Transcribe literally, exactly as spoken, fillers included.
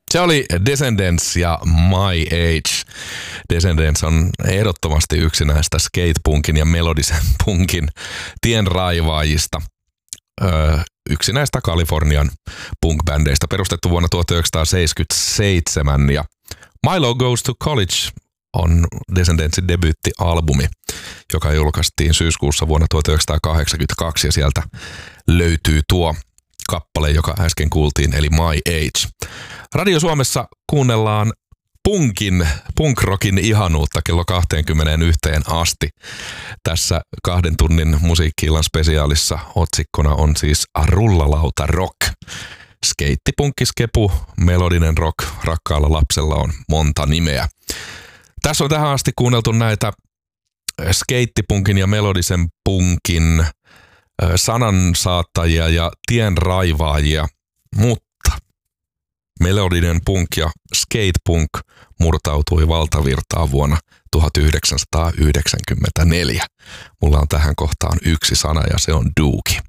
Se oli Descendents ja My Age. Descendents on ehdottomasti yksi näistä skatepunkin ja melodisen punkin tienraivaajista. Öö, yksi näistä Kalifornian punk-bändeistä, perustettu vuonna tuhatyhdeksänsataaseitsemänkymmentäseitsemän. Ja Milo Goes to College on Descendentsin debyyttialbumi, joka julkaistiin syyskuussa vuonna tuhatyhdeksänsataakahdeksankymmentäkaksi, ja sieltä löytyy tuo kappale, joka äsken kuultiin, eli My Age. Radio Suomessa kuunnellaan punkin, punkrockin ihanuutta kello kaksikymmentäyksi asti. Tässä kahden tunnin musiikki-illan spesiaalissa otsikkona on siis Rullalauta Rock. Skeittipunkkiskepu, melodinen rock, rakkaalla lapsella on monta nimeä. Tässä on tähän asti kuunneltu näitä skeittipunkin ja melodisen punkin sanansaattajia ja tienraivaajia, mutta melodinen punk ja skatepunk murtautui valtavirtaan vuonna tuhatyhdeksänsataayhdeksänkymmentäneljä. Mulla on tähän kohtaan yksi sana ja se on doogie.